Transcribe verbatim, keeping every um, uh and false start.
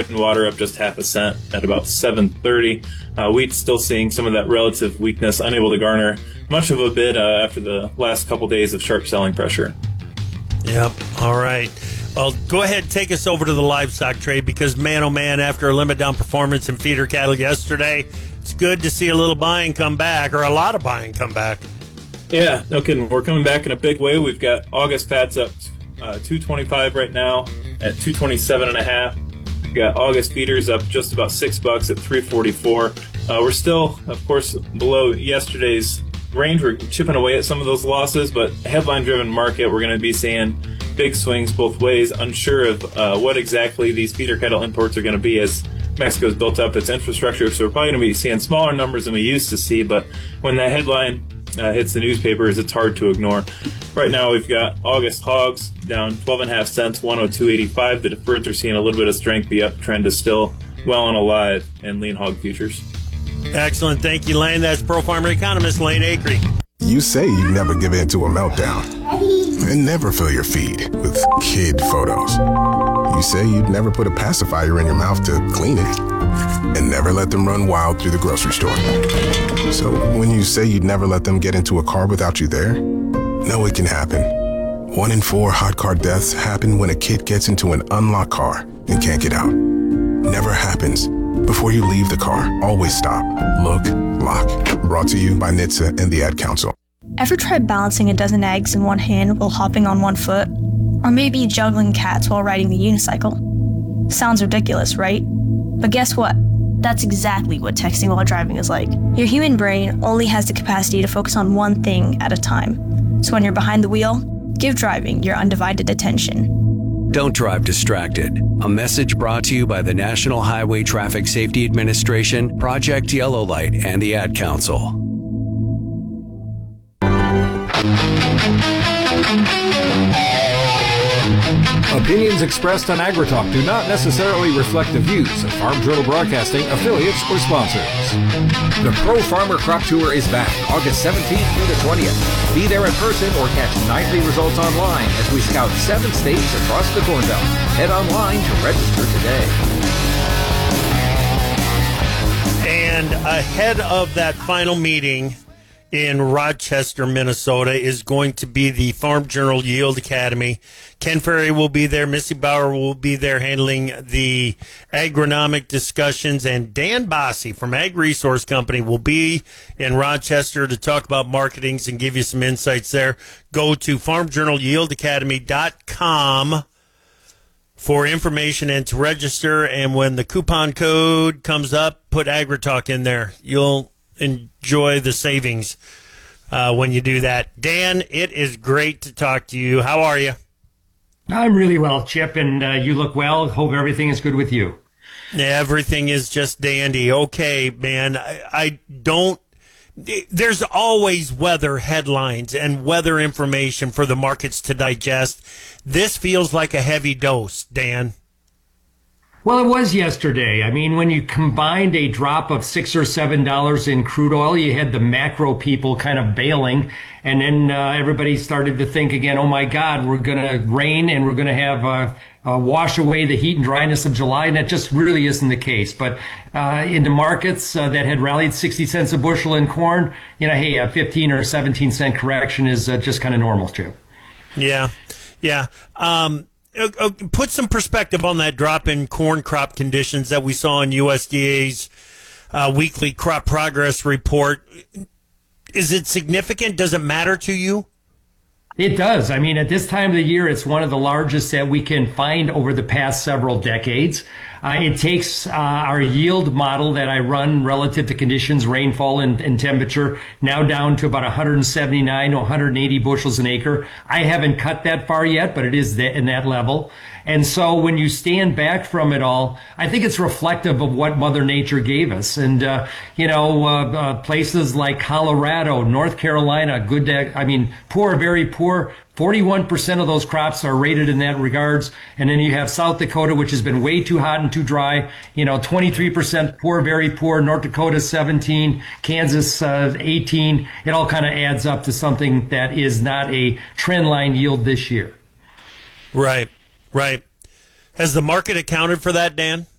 soybean water up just half a cent at about seven thirty. Uh, wheat's still seeing some of that relative weakness, unable to garner much of a bid uh, after the last couple days of sharp selling pressure. Yep. All right. Well, go ahead and take us over to the livestock trade because, man, oh, man, after a limit down performance in feeder cattle yesterday, it's good to see a little buying come back, or a lot of buying come back. Yeah, no kidding. We're coming back in a big way. We've got August fats up uh, two twenty-five right now at two twenty-seven and a half. We've got August feeders up just about six bucks at three forty-four. Uh, we're still, of course, below yesterday's range. We're chipping away at some of those losses, but headline-driven market, we're going to be seeing big swings both ways. Unsure of uh, what exactly these feeder cattle imports are going to be as Mexico's built up its infrastructure, so we're probably going to be seeing smaller numbers than we used to see, but when that headline uh, hits the newspapers, it's hard to ignore. Right now, we've got August hogs down twelve and a half cents, one oh two eighty-five. The deferreds are seeing a little bit of strength. The uptrend is still well and alive in lean hog futures. Excellent. Thank you, Lane. That's Pro Farmer economist Lane Acree. You say you'd never give in to a meltdown and never fill your feed with kid photos. You say you'd never put a pacifier in your mouth to clean it and never let them run wild through the grocery store. So when you say you'd never let them get into a car without you there, know it can happen. One in four hot car deaths happen when a kid gets into an unlocked car and can't get out. Never happens. Before you leave the car, always stop, look, lock. Brought to you by N H T S A and the Ad Council. Ever tried balancing a dozen eggs in one hand while hopping on one foot? Or maybe juggling cats while riding the unicycle? Sounds ridiculous, right? But guess what? That's exactly what texting while driving is like. Your human brain only has the capacity to focus on one thing at a time. So when you're behind the wheel, give driving your undivided attention. Don't drive distracted. A message brought to you by the National Highway Traffic Safety Administration, Project Yellow Light, and the Ad Council. Opinions expressed on AgriTalk do not necessarily reflect the views of Farm Journal Broadcasting, affiliates, or sponsors. The Pro Farmer Crop Tour is back August seventeenth through the twentieth. Be there in person or catch nightly results online as we scout seven states across the Corn Belt. Head online to register today. And ahead of that final meeting in Rochester, Minnesota, is going to be the Farm Journal Yield Academy. Ken Ferry will be there. Missy Bauer will be there handling the agronomic discussions. And Dan Bossy from Ag Resource Company will be in Rochester to talk about marketings and give you some insights there. Go to farm journal yield academy dot com for information and to register. And when the coupon code comes up, put AgriTalk in there. You'll enjoy the savings uh, when you do that. Dan, it is great to talk to you. How are you? I'm really well, Chip, and uh, you look well. Hope everything is good with you. Everything is just dandy. Okay, man. I, I don't. There's always weather headlines and weather information for the markets to digest. This feels like a heavy dose, Dan. Well, it was yesterday. I mean, when you combined a drop of six or seven dollars in crude oil, you had the macro people kind of bailing, and then uh, everybody started to think again, oh my God, we're going to rain and we're going to have uh, uh, wash away the heat and dryness of July, and that just really isn't the case. But uh, in the markets uh, that had rallied sixty cents a bushel in corn, you know, hey, a fifteen or seventeen cent correction is uh, just kind of normal too. Yeah, yeah. Um, Uh, put some perspective on that drop in corn crop conditions that we saw in U S D A's uh, weekly crop progress report. Is it significant? Does it matter to you? It does. I mean, at this time of the year, it's one of the largest that we can find over the past several decades. Uh, it takes uh, our yield model that I run relative to conditions, rainfall and, and temperature, now down to about one hundred seventy-nine to one hundred eighty bushels an acre. I haven't cut that far yet, but it is that, in that level. And so when you stand back from it all, I think it's reflective of what Mother Nature gave us. And, uh, you know, uh, uh, places like Colorado, North Carolina, good, I mean, poor, very poor. forty-one percent of those crops are rated in that regards. And then you have South Dakota, which has been way too hot and too dry. You know, twenty-three percent poor, very poor. North Dakota, seventeen. Kansas, uh, eighteen. It all kind of adds up to something that is not a trend line yield this year. Right, right. Has the market accounted for that, Dan?